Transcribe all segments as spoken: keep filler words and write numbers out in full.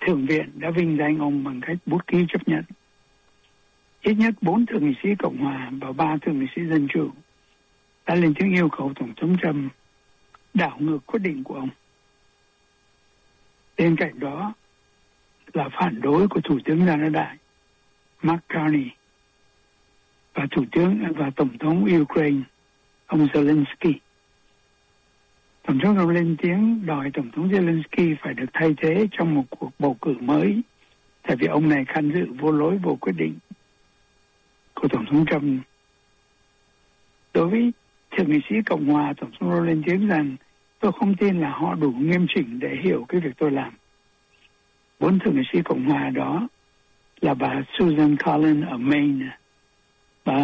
Thượng viện đã vinh danh ông bằng cách bút ký chấp nhận. Ít nhất bốn thượng nghị sĩ Cộng hòa và ba thượng nghị sĩ Dân chủ đã lên tiếng yêu cầu Tổng thống Trump đảo ngược quyết định của ông. Bên cạnh đó là phản đối của Thủ tướng Gia拿Đại Mark Carney và Thủ tướng và Tổng thống Ukraine ông Zelensky. Tổng thống Trump lên tiếng đòi Tổng thống Zelensky phải được thay thế trong một cuộc bầu cử mới, tại vì ông này can dự vô lối vô quyết định của Tổng thống Trump. Đối với thượng nghị sĩ Cộng hòa, Tổng thống Trump lên tiếng rằng tôi không tin là họ đủ nghiêm chỉnh để hiểu cái việc tôi làm. Bốn thượng nghị sĩ Cộng hòa đó là bà Susan Collins ở Maine, bà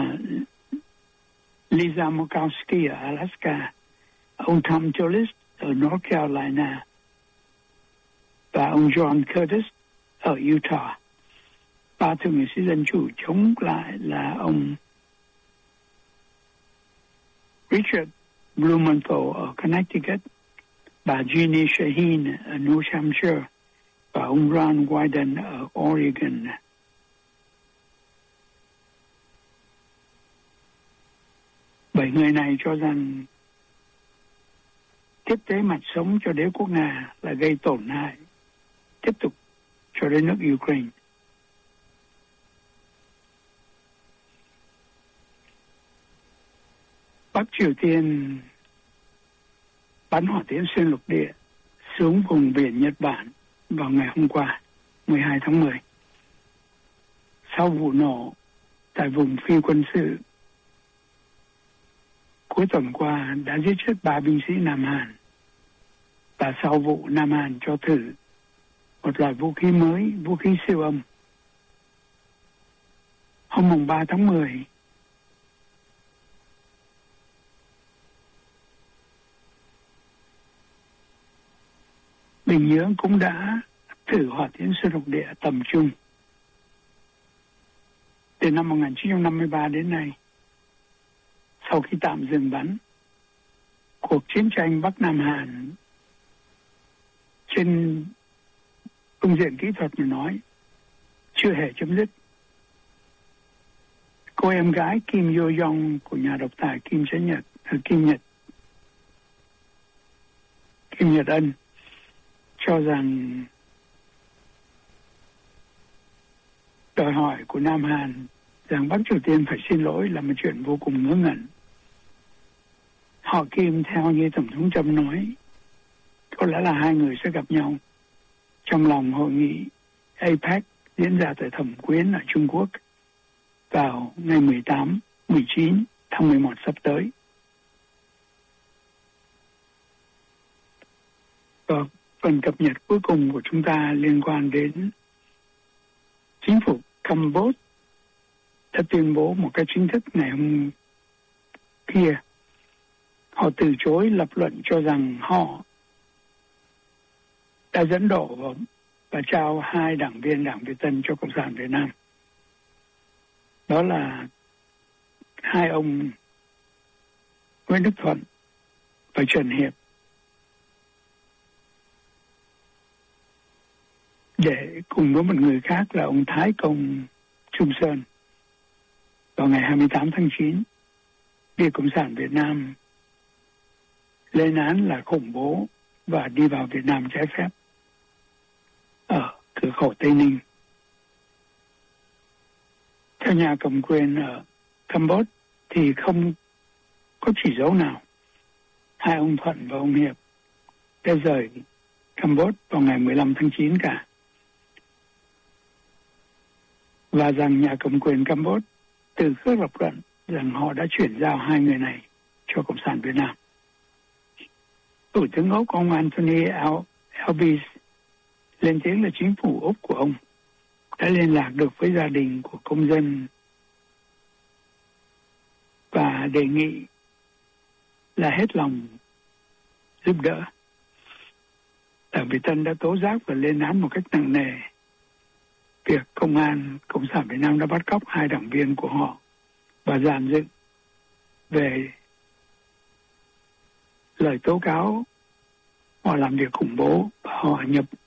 Lisa Murkowski ở Alaska, ông Thom Tillis ở North Carolina và ông John Curtis ở Utah. Ba thượng nghị sĩ Dân chủ chống lại là ông Richard Blumenthal ở Connecticut, bà Jeannie Shaheen ở New Hampshire và ông Ron Wyden ở Oregon. Bảy người này cho rằng tiếp tế mặt sống cho đế quốc Nga là gây tổn hại tiếp tục cho đến nước Ukraine. Bắc Triều Tiên bắn hỏa tiễn xuyên lục địa xuống vùng biển Nhật Bản vào ngày hôm qua, mười hai tháng mười. Sau vụ nổ tại vùng phi quân sự cuối tuần qua đã giết chết ba binh sĩ Nam Hàn, và sau vụ Nam Hàn cho thử một loại vũ khí mới, vũ khí siêu âm. Hôm mùng ba tháng mười, Bình Nhưỡng cũng đã thử hỏa tiễn xuyên lục địa tầm trung. Từ năm một nghìn chín trăm năm mươi ba đến nay, sau khi tạm dừng bắn, cuộc chiến tranh Bắc Nam Hàn trên phương diện kỹ thuật mà nói chưa hề chấm dứt. Cô em gái Kim Yo Jong của nhà độc tài Kim Chấn Nhật, Kim Nhật, Kim Nhật Ân cho rằng đòi hỏi của Nam Hàn rằng Bắc Triều Tiên phải xin lỗi là một chuyện vô cùng ngớ ngẩn. Họ Kim, theo như Tổng thống Trump nói, có lẽ là hai người sẽ gặp nhau trong lòng hội nghị a pếch diễn ra tại Thẩm Quyến ở Trung Quốc vào ngày mười tám, mười chín tháng mười một sắp tới. Và phần cập nhật cuối cùng của chúng ta liên quan đến chính phủ Campuchia đã tuyên bố một cái chính thức ngày hôm kia. Họ từ chối lập luận cho rằng họ đã dẫn độ và, và trao hai đảng viên Đảng Việt Tân cho Cộng sản Việt Nam. Đó là hai ông Nguyễn Đức Thuận và Trần Hiệp, để cùng với một người khác là ông Thái Công Trung Sơn vào ngày hai mươi tám tháng chín, vì Cộng sản Việt Nam lên án là khủng bố và đi vào Việt Nam trái phép ở cửa khẩu Tây Ninh. Theo nhà cầm quyền ở Campuchia thì không có chỉ dấu nào hai ông Thuận và ông Hiệp đã rời Campuchia vào ngày mười lăm tháng chín cả, và rằng nhà cầm quyền Campuchia từ khước lập luận rằng họ đã chuyển giao hai người này cho Cộng sản Việt Nam. Thủ tướng Úc ông Anthony Albanese lên tiếng là chính phủ Úc của ông đã liên lạc được với gia đình của công dân và đề nghị là hết lòng giúp đỡ. Đảng Việt Tân đã tố giác và lên án một cách nặng nề việc công an Cộng sản Việt Nam đã bắt cóc hai đảng viên của họ và dàn dựng về lời tố cáo họ làm việc khủng bố và họ nhập